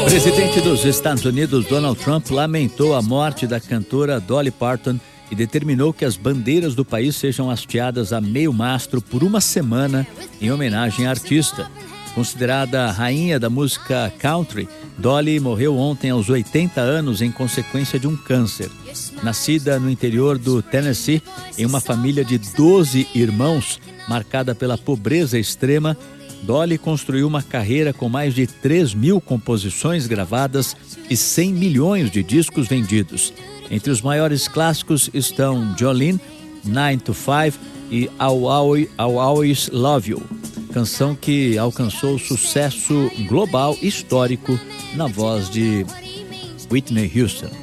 presidente dos Estados Unidos, Donald Trump, lamentou a morte da cantora Dolly Parton e determinou que as bandeiras do país sejam hasteadas a meio mastro por uma semana em homenagem à artista. Considerada a rainha da música country, Dolly morreu ontem aos 80 anos em consequência de um câncer. Nascida no interior do Tennessee, em uma família de 12 irmãos, marcada pela pobreza extrema, Dolly construiu uma carreira com mais de 3.000 composições gravadas e 100 milhões de discos vendidos. Entre os maiores clássicos estão Jolene, 9 to 5 e I'll Always Love You, canção que alcançou sucesso global histórico na voz de Whitney Houston.